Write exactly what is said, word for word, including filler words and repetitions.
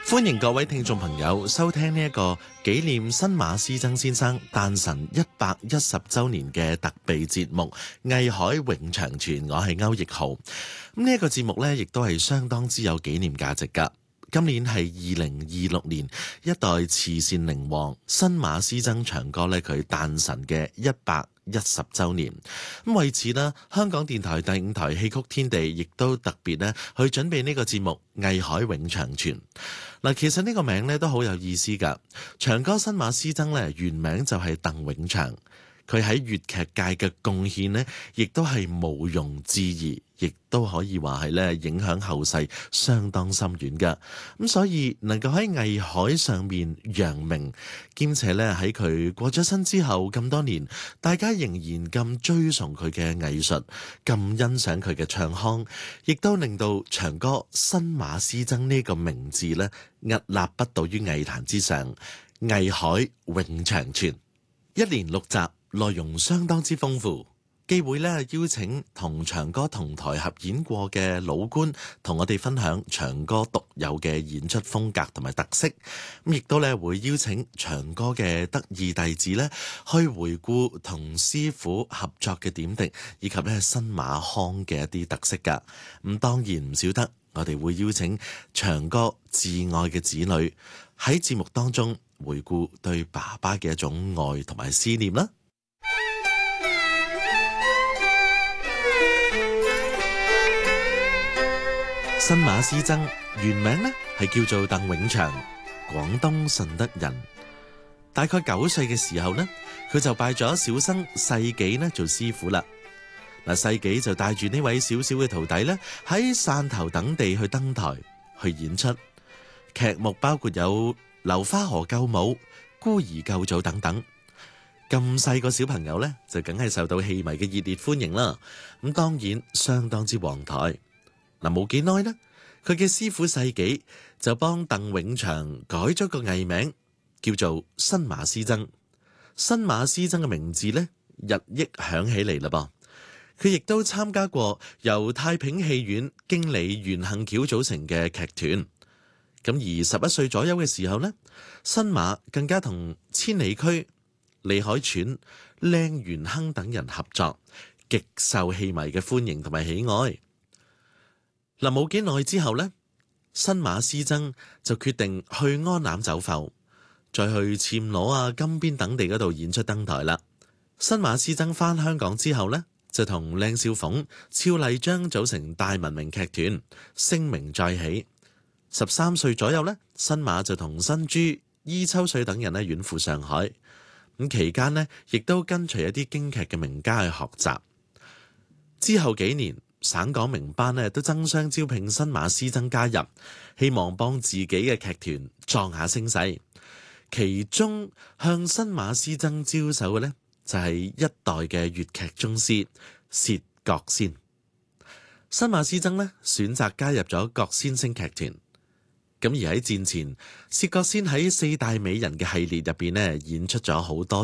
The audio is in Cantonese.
歡迎各位聽眾朋友收聽呢一個紀念新馬師曾先生誕辰一百一十週年嘅特備節目《藝海永長存》，我係歐奕豪。咁呢一個節目呢，亦都係相當之有紀念價值㗎。今年係二零二六年，一代慈善靈王新馬師曾長哥呢，佢誕辰嘅一百一十週年。咁為此呢，香港電台第五台戲曲天地亦都特別呢去準備呢個節目《藝海永長存》。嗱，其實呢個名呢都好有意思㗎。長哥新馬師曾呢，原名就係鄧永祥，佢喺粵劇界嘅貢獻呢，亦都係毋庸置疑，亦都可以話係咧影響後世相當深遠㗎。咁所以能夠喺藝海上面揚名，兼且咧喺佢過咗身之後咁多年，大家仍然咁追崇佢嘅藝術，咁欣賞佢嘅唱腔，亦都令到長哥新馬師曾呢個名字咧屹立不倒於藝壇之上。藝海永長存，一連六集，內容相當之豐富。機會咧邀請同長哥同台合演過嘅老倌，同我哋分享長哥獨有嘅演出風格同埋特色。咁亦都咧會邀請長哥嘅得意弟子咧去回顧同師傅合作嘅點滴，以及咧新馬腔嘅一啲特色㗎。咁當然唔少得，我哋會邀請長哥摯愛嘅子女喺節目當中回顧對爸爸嘅一種愛同埋思念啦。新馬師曾原名呢係叫做鄧永祥，廣東順德人。大概九歲嘅時候呢，佢就拜咗小生世紀呢做師傅啦。嗱，世紀就帶住呢位小小嘅徒弟呢，喺汕頭等地去登台去演出，劇目包括有《流花河救母》、《孤兒救祖》等等。咁細個小朋友呢，就梗係受到戲迷嘅熱烈歡迎啦。咁當然相當之旺台。嗱，冇幾耐呢，佢嘅師傅世紀就幫鄧永祥改咗個藝名，叫做新馬師曾。新馬師曾嘅名字呢，日益響起嚟啦噃。佢亦都參加過由太平戲院經理袁幸橋組成嘅劇團。咁而十一歲左右嘅時候呢，新馬更加同千里駒、李海泉、靚元亨等人合作，極受戲迷嘅歡迎同埋喜愛。嗱，冇幾耐之後呢，新馬師曾就決定去安南走埠，再去暹羅啊、金邊等地嗰度演出登台啦。新馬師曾返香港之後呢，就同靚少鳳、趙麗章組成大文明劇團，聲名再起。十三歲左右呢，新馬就同新珠、伊秋水等人呢遠赴上海。咁期間呢，亦都跟隨一啲京劇嘅名家去學習。之後幾年，省港名班呢都爭相招聘新馬師曾加入，希望幫自己嘅劇團壯下聲勢。其中向新馬師曾招手嘅呢，就係一代嘅粵劇宗師薛覺先。新馬師曾呢選擇加入咗覺先聲劇團。咁而喺戰前，薛覺先喺四大美人嘅系列入邊呢演出咗好多